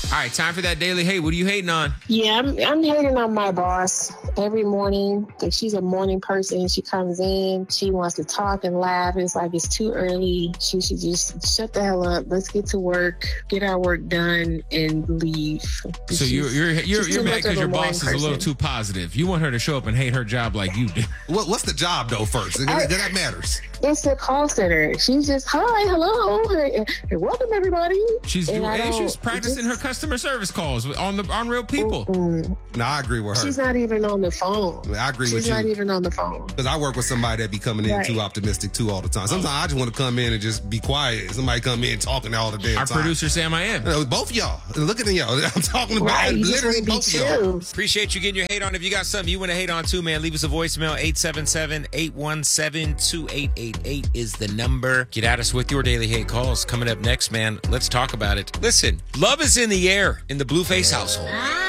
All right, time for that daily hate. What are you hating on? Yeah, I'm hating on my boss every morning. Like, she's a morning person. She comes in, she wants to talk and laugh. It's like it's too early. She should just shut the hell up. Let's get to work, get our work done, and leave. So you're mad because your boss is a little too positive. You want her to show up and hate her job like you do. What's the job though first? That matters. It's the call center. She's just, hi, hello, hey, welcome everybody. She's practicing her customer service calls on real people. No, I agree with her. She's not even on the phone. I agree with you. She's not even on the phone. Because I work with somebody that be coming in too optimistic too all the time. Sometimes I just want to come in and just be quiet. Somebody come in talking all the damn time. Our producer Sam I am. Both of y'all. Look at y'all. I'm talking about literally both of y'all. Appreciate you getting your hate on. If you got something you want to hate on too, man, leave us a voicemail. 877-817-2888 is the number. Get at us with your daily hate calls. Coming up next, man, let's talk about it. Listen, love is in the air in the Blueface household.